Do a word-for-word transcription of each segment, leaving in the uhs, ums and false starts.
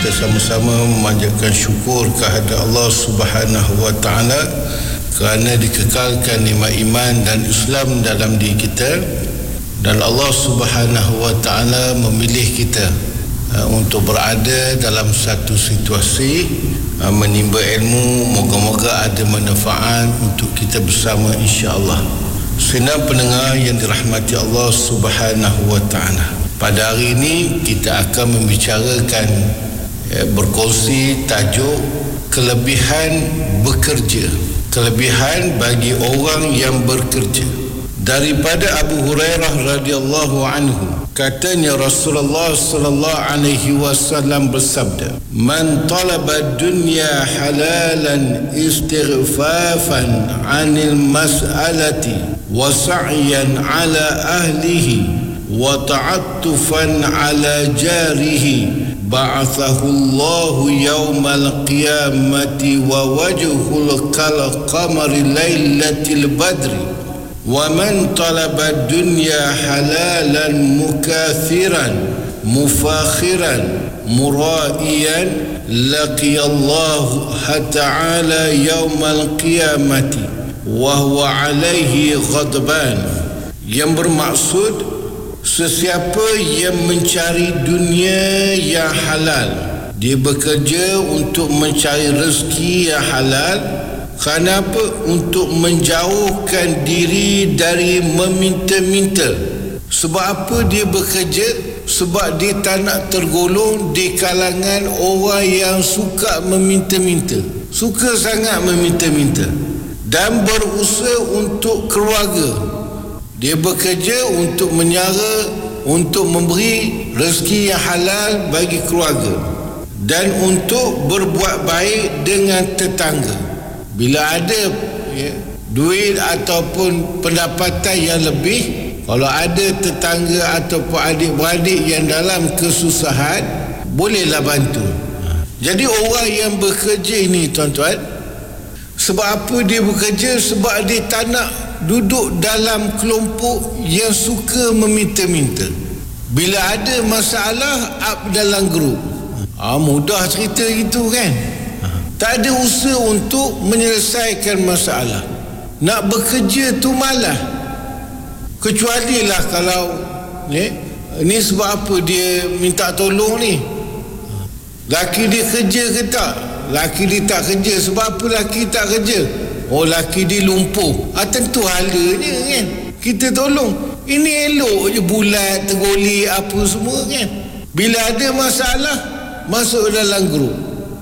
kita sama-sama memanjatkan syukur kehadrat Allah Subhanahu wa taala kerana dikekalkan nikmat iman dan Islam dalam diri kita, dan Allah Subhanahu wa taala memilih kita uh, untuk berada dalam satu situasi uh, menimba ilmu. Moga-moga ada manfaat untuk kita bersama, insya-Allah. Senang pendengar yang dirahmati Allah Subhanahu wa taala, pada hari ini kita akan membicarakan ya, berkongsi tajuk kelebihan bekerja, kelebihan bagi orang yang bekerja. Daripada Abu Hurairah radhiyallahu anhu, katanya Rasulullah sallallahu alaihi wasallam bersabda, "Man talaba dunya halalan istighfafan 'anil mas'alati wa sa'yan 'ala ahlihi wa ta'attufan 'ala jarihi ba'athahu Allahu yawmal qiyamati wa wajhul kal qamari lailatil badri. وَمَنْ طَلَبَ الدُّنْيَا حَلَالًا مُكَاثِرًا مُفَاخِرًا مُرَائِيًا لَقِيَ اللَّهُ تَعَالَى يَوْمَ الْقِيَامَةِ وَهُوَ عَلَيْهِ غَضْبَانٌ." Yang bermaksud, sesiapa yang mencari dunia yang halal, dia bekerja untuk mencari rezeki yang halal. Kenapa? Untuk menjauhkan diri dari meminta-minta. Sebab apa dia bekerja? Sebab dia tak nak tergolong di kalangan orang yang suka meminta-minta, suka sangat meminta-minta, dan berusaha untuk keluarga. Dia bekerja untuk menyara, untuk memberi rezeki yang halal bagi keluarga, dan untuk berbuat baik dengan tetangga. Bila ada ya, duit ataupun pendapatan yang lebih, kalau ada tetangga ataupun adik-beradik yang dalam kesusahan, bolehlah bantu. Jadi orang yang bekerja ini, tuan-tuan, sebab apa dia bekerja? Sebab dia tak nak duduk dalam kelompok yang suka meminta-minta. Bila ada masalah, up dalam grup. Ah, mudah cerita itu kan. Tak ada usaha untuk menyelesaikan masalah. Nak bekerja tu malah. Kecualilah kalau ni, ni sebab apa dia minta tolong ni? Laki dia kerja ke tak? Laki dia tak kerja. Sebab apa laki tak kerja? Oh, laki dia lumpuh. Ah, tentu halanya kan, kita tolong. Ini elok je bulat, tergolek apa semua kan. Bila ada masalah, masuk dalam grup.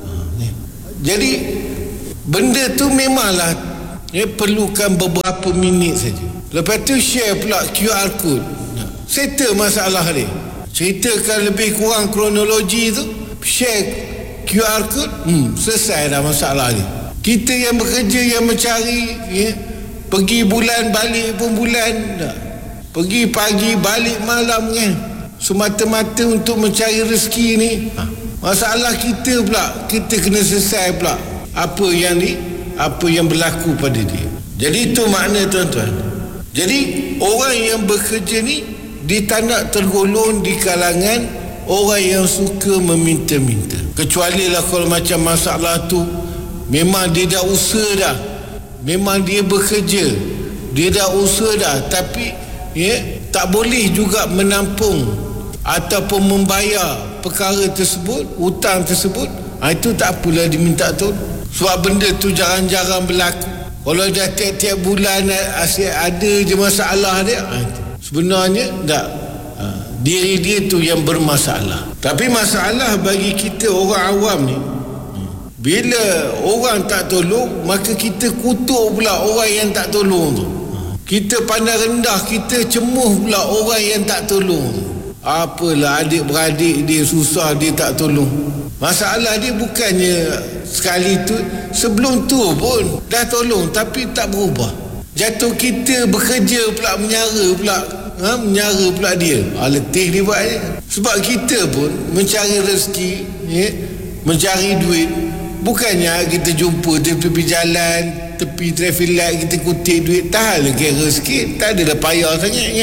Jadi benda tu memanglah ya, perlukan beberapa minit saja. Lepas tu share pula Q R code, settle masalah dia. Ceritakan lebih kurang kronologi tu, share Q R code, hmm, selesai dah masalah dia. Kita yang bekerja, yang mencari ya, pergi bulan balik pun bulan dah. Pergi pagi balik malam kan, semata-mata untuk mencari rezeki ni. ha. Masalah kita pula, kita kena selesai pula apa yang ni, apa yang berlaku pada dia. Jadi itu makna, tuan-tuan. Jadi orang yang bekerja ni, dia tak nak tergolong di kalangan orang yang suka meminta-minta. Kecualilah kalau macam masalah tu memang dia dah usaha dah, memang dia bekerja, dia dah usaha dah, tapi ya, tak boleh juga menampung ataupun membayar perkara tersebut, hutang tersebut. Ha, itu tak apalah diminta tolong. Sebab benda tu jarang-jarang berlaku. Kalau dah tiap-tiap bulan asyik ada je masalah dia, ha, sebenarnya tak, ha, diri dia tu yang bermasalah. Tapi masalah bagi kita orang awam ni, bila orang tak tolong, maka kita kutuk pula orang yang tak tolong tu. Kita pandang rendah, kita cemuh pula orang yang tak tolong tu. Apalah adik-beradik dia susah, dia tak tolong. Masalah dia bukannya sekali tu, sebelum tu pun dah tolong tapi tak berubah. Jatuh kita bekerja pula, menyara pula, ha? menyara pula dia. Ha, letih dia buat je. Sebab kita pun mencari rezeki, ya? mencari duit. Bukannya kita jumpa tepi jalan, tepi traffic light, kita kutip duit, tak lah kira sikit, tak adalah payah sangat kan.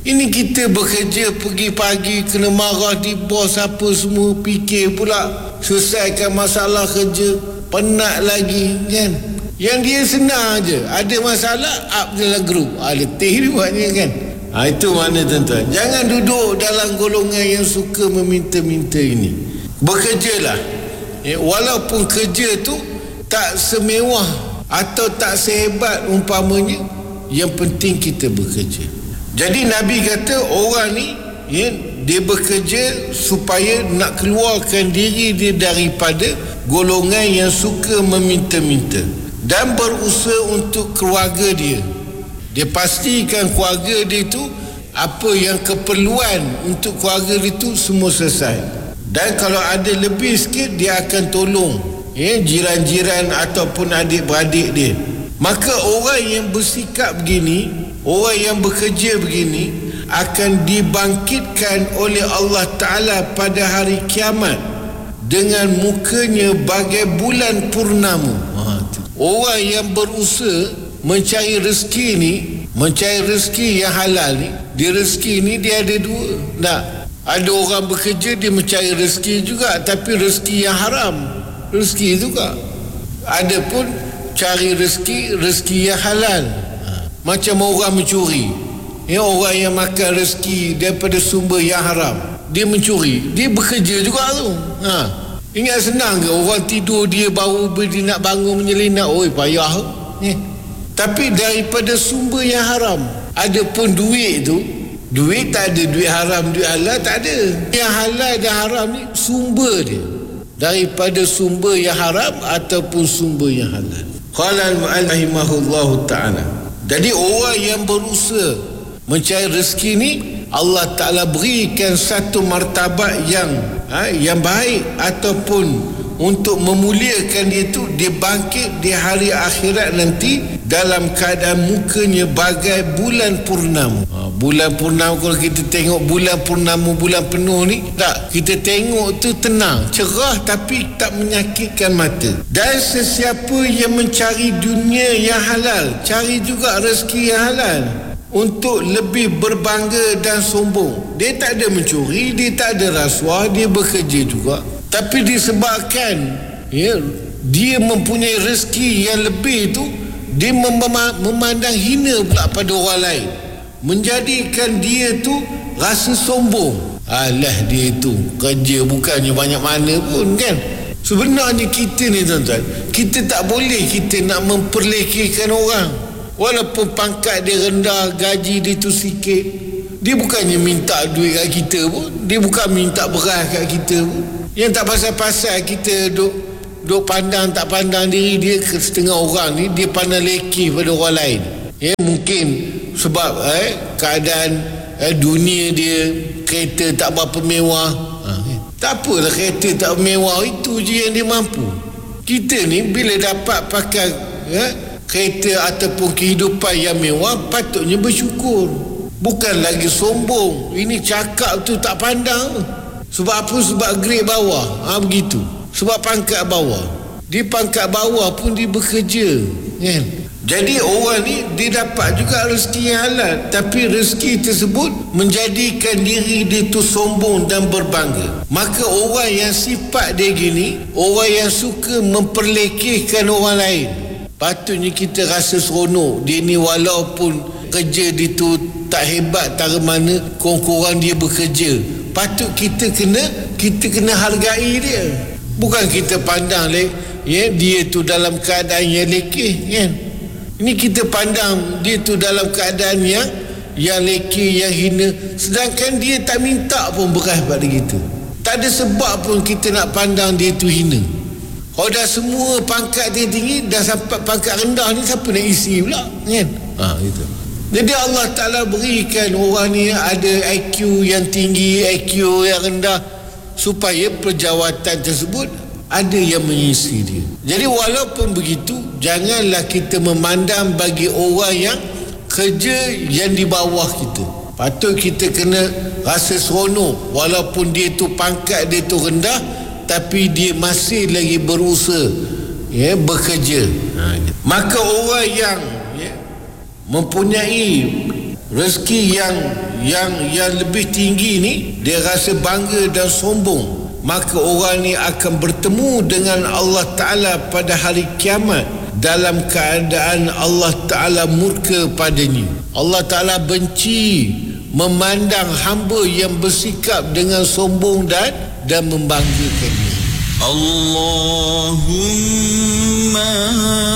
Ini kita bekerja pergi pagi kena marah di bos apa semua, fikir pula selesaikan masalah kerja, penat lagi kan. Yang dia senang je, ada masalah up dalam grup, ah, letih dia buatnya kan. Ha, itu mana tuan-tuan. Jangan duduk dalam golongan yang suka meminta-minta ini. Bekerjalah. Ya, walaupun kerja tu tak semewah atau tak sehebat umpamanya, yang penting kita bekerja. Jadi Nabi kata orang ni ya, dia bekerja supaya nak keluarkan diri dia daripada golongan yang suka meminta-minta dan berusaha untuk keluarga dia. Dia pastikan keluarga dia itu apa yang keperluan untuk keluarga dia itu semua selesai. Dan kalau ada lebih sikit dia akan tolong ya, jiran-jiran ataupun adik-beradik dia. Maka orang yang bersikap begini, orang yang bekerja begini akan dibangkitkan oleh Allah Ta'ala pada hari kiamat dengan mukanya bagai bulan purnama. Orang yang berusaha mencari rezeki ni, mencari rezeki yang halal ni, dia rezeki ni dia ada dua. Tak, ada orang bekerja dia mencari rezeki juga, tapi rezeki yang haram, rezeki juga. Ada pun cari rezeki, rezeki yang halal. Macam orang mencuri, ya, orang yang makan rezeki daripada sumber yang haram, dia mencuri, dia bekerja juga tu. Ha. Ingat senang ke orang tidur dia baru dia nak bangun menyelinap, oi payah ni. Tapi daripada sumber yang haram. Adapun duit tu, duit tak ada, duit haram, duit halal tak ada. Yang halal dan haram ni sumber dia daripada sumber yang haram ataupun sumber yang halal. Qala al-mu'allif rahimahullahu ta'ala. Jadi orang yang berusaha mencari rezeki ni, Allah Ta'ala berikan satu martabat yang ha, yang baik ataupun untuk memuliakan dia tu, dia bangkit di hari akhirat nanti dalam keadaan mukanya bagai bulan purnama. Ha, bulan purnama, kalau kita tengok bulan purnama, bulan penuh ni, tak, kita tengok tu tenang, cerah tapi tak menyakitkan mata. Dan sesiapa yang mencari dunia yang halal, cari juga rezeki yang halal untuk lebih berbangga dan sombong. Dia tak ada mencuri, dia tak ada rasuah, dia bekerja juga. Tapi disebabkan ya, dia mempunyai rezeki yang lebih tu, dia mem- memandang hina pula pada orang lain, menjadikan dia tu rasa sombong. Alah, dia tu kerja bukannya banyak mana pun kan. Sebenarnya kita ni tuan-tuan, kita tak boleh kita nak memperlekehkan orang. Walaupun pangkat dia rendah, gaji dia tu sikit, dia bukannya minta duit kat kita pun, dia bukan minta beras kat kita pun. Yang tak pasal-pasal kita duk duk pandang tak pandang diri dia ke setengah orang ni, dia pandang lekeh pada orang lain. Ya, mungkin sebab eh, keadaan eh, dunia dia, kereta tak berapa mewah. Ha, eh. Tak apalah kereta tak mewah, itu je yang dia mampu. Kita ni bila dapat pakai eh, kereta ataupun kehidupan yang mewah, patutnya bersyukur, bukan lagi sombong. Ini cakap tu tak pandang. Sebab apa? Sebab grade bawah. Ha, begitu. Sebab pangkat bawah. Di pangkat bawah pun dia bekerja kan? Jadi orang ni dia dapat juga rezeki yang halal, tapi rezeki tersebut menjadikan diri dia tu sombong dan berbangga. Maka orang yang sifat dia gini, orang yang suka memperlekehkan orang lain, patutnya kita rasa seronok. Dia ni walaupun kerja dia tu tak hebat tara mana, kurang-kurang dia bekerja, patut kita kena kita kena hargai dia. Bukan kita pandang le, ya, dia tu dalam keadaan yang lekeh kan. Ini kita pandang dia tu dalam keadaan yang yang lekeh, yang hina, sedangkan dia tak minta pun beras pada kita. Tak ada sebab pun kita nak pandang dia tu hina. Kalau dah semua pangkat dia tinggi, dah sampai pangkat rendah ni, siapa nak isi pula kan? Ha, gitu. Jadi Allah Ta'ala berikan orang ni ada I Q yang tinggi, I Q yang rendah, supaya perjawatan tersebut ada yang mengisi dia. Jadi walaupun begitu, janganlah kita memandang bagi orang yang kerja yang di bawah kita. Patut kita kena rasa seronok, walaupun dia tu pangkat dia tu rendah, tapi dia masih lagi berusaha ya, bekerja. Ha, maka orang yang ya, mempunyai rezeki yang yang yang lebih tinggi ni, dia rasa bangga dan sombong, maka orang ni akan bertemu dengan Allah Ta'ala pada hari kiamat dalam keadaan Allah Ta'ala murka padanya. Allah Ta'ala benci memandang hamba yang bersikap dengan sombong dan dan membanggakannya. Allahumma